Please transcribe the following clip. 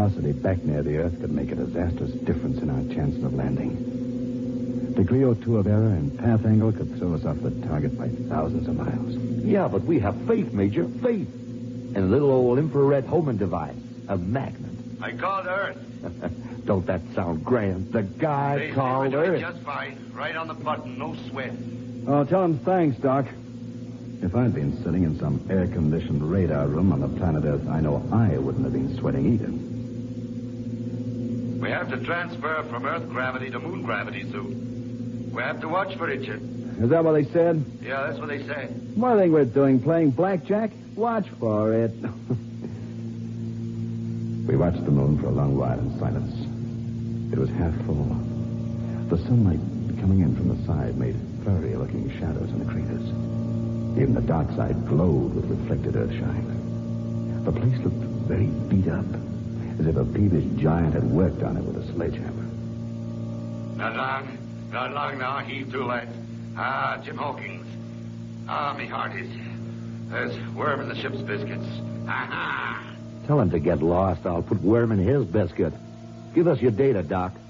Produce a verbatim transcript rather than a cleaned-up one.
velocity back near the Earth could make a disastrous difference in our chances of landing. Degree or two of error in path angle could throw us off the target by thousands of miles. Yeah, but we have faith, Major, faith. And a little old infrared homing device, a magnet. I called Earth. Don't that sound grand? The guy They called say we're doing Earth. just fine. Right on the button, no sweat. Oh, tell him thanks, Doc. If I'd been sitting in some air-conditioned radar room on the planet Earth, I know I wouldn't have been sweating either. We have to transfer from Earth gravity to moon gravity soon. We have to watch for it, Richard. Is that what they said? Yeah, that's what they say. What do you think we're doing, playing blackjack? Watch for it. We watched the moon for a long while in silence. It was half full. The sunlight coming in from the side made furry-looking shadows in the craters. Even the dark side glowed with reflected earthshine. The place looked very beat up, as if a peevish giant had worked on it with a sledgehammer. Not long. Not long now. Heave to, lad. Ah, Jim Hawkins. Ah, me heart is. There's worm in the ship's biscuits. Ha-ha! Tell him to get lost. I'll put worm in his biscuit. Give us your data, Doc.